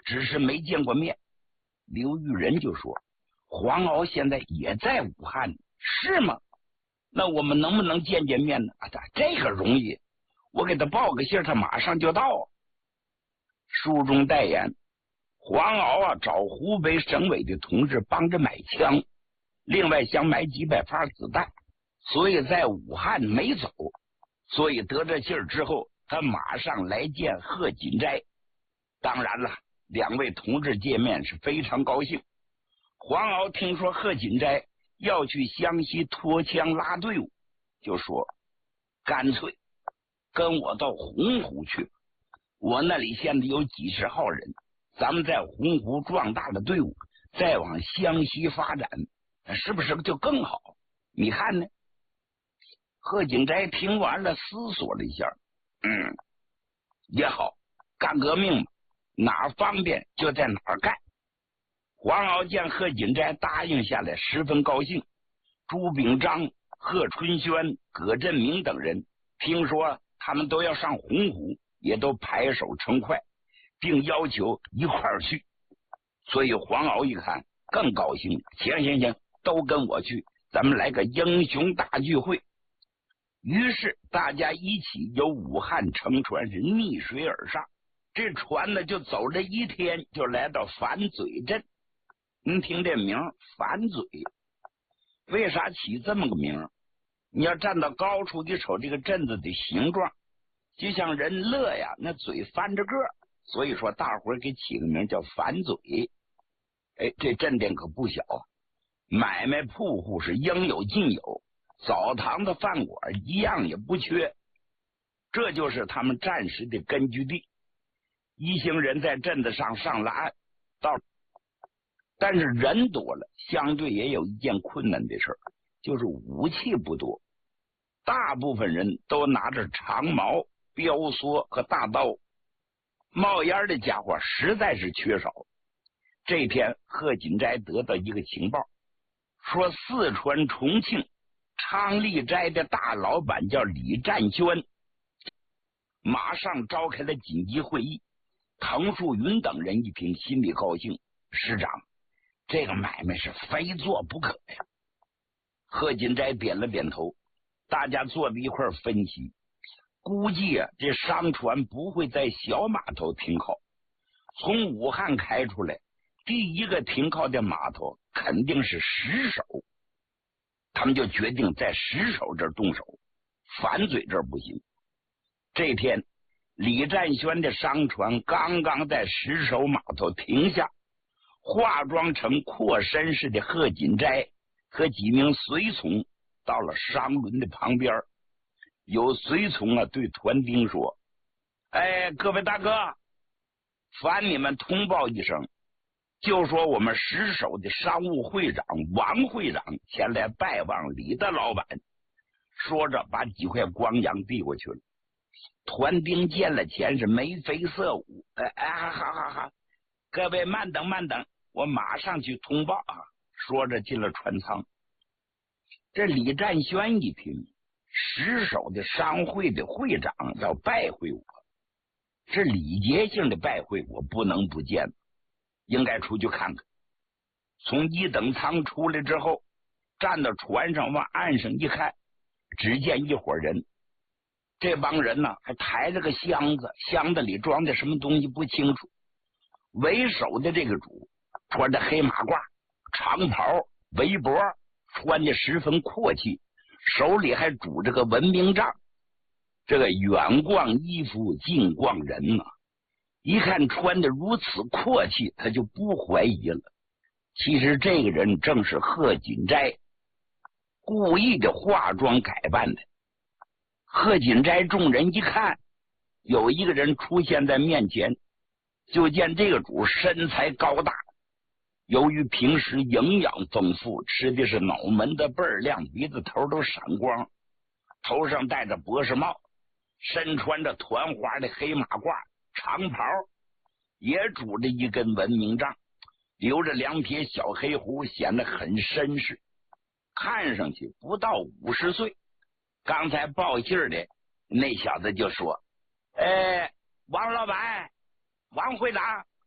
只是没见过面。刘玉仁就说：“黄鳌现在也在武汉，是吗？那我们能不能见见面呢？”这个容易，我给他报个信，他马上就到。书中代言，黄鳌找湖北省委的同志帮着买枪，另外想买几百发子弹，所以在武汉没走。所以得这信儿之后，他马上来见贺锦斋。当然了，两位同志见面是非常高兴。黄鳌听说贺锦斋要去湘西拖枪拉队伍，就说：“干脆跟我到洪湖去，我那里现在有几十号人，咱们在洪湖壮大了队伍，再往湘西发展，是不是就更好？你看呢？”贺锦斋听完了，思索了一下，也好，干革命嘛，哪儿方便就在哪儿干。黄鳌见贺锦斋答应下来，十分高兴。朱秉章、贺春轩、葛振明等人听说他们都要上洪湖，也都拍手称快，并要求一块儿去。所以黄鳌一看更高兴了，行，都跟我去，咱们来个英雄大聚会。于是大家一起由武汉乘船是逆水而上，这船呢就走了一天，就来到反嘴镇。您听这名反嘴，为啥起这么个名？你要站到高处一瞅这个镇子的形状，就像人乐呀，那嘴翻着个，所以说大伙儿给起个名叫反嘴。这镇店可不小啊，买卖铺户是应有尽有，澡堂的饭馆一样也不缺，这就是他们暂时的根据地。一行人在镇子上上了岸，但是人多了，相对也有一件困难的事，就是武器不多，大部分人都拿着长矛、标梭和大刀，冒烟的家伙实在是缺少。这天贺锦斋得到一个情报，说四川重庆昌利斋的大老板叫李占轩，马上召开了紧急会议。滕树云等人一听，心里高兴，师长，这个买卖是非做不可呀。贺锦斋点了点头，大家坐在一块分析，估计这商船不会在小码头停靠，从武汉开出来，第一个停靠的码头肯定是石首，他们就决定在石首这儿动手，反嘴这儿不行。这天李占轩的商船刚刚在石首码头停下，化妆成阔绅士的贺锦斋和几名随从到了商轮的旁边。有随从对团丁说：“各位大哥，烦你们通报一声，就说我们石首的商务会长王会长前来拜望李大老板。”说着把几块光洋递过去了。团丁见了钱是眉飞色舞，好，各位慢等，我马上去通报啊！说着进了船舱。这李占轩一听，石首的商会的会长要拜会我，是礼节性的拜会，我不能不见，应该出去看看。从一等舱出来之后，站到船上往岸上一看，只见一伙人，这帮人呢还抬着个箱子，箱子里装的什么东西不清楚。为首的这个主穿着黑马褂、长袍、围脖，穿的十分阔气，手里还拄着个文明杖。这个远逛衣服，近逛人啊，一看穿的如此阔气，他就不怀疑了。其实这个人正是贺锦斋，故意的化妆改扮的。贺锦斋众人一看，有一个人出现在面前，就见这个主身材高大，由于平时营养丰富，吃的是脑门子倍儿亮，鼻子头都闪光，头上戴着博士帽，身穿着团花的黑马褂、长袍，也拄着一根文明杖，留着两撇小黑胡，显得很绅士，看上去不到50岁。刚才报信的那小子就说：“王老板，王会长，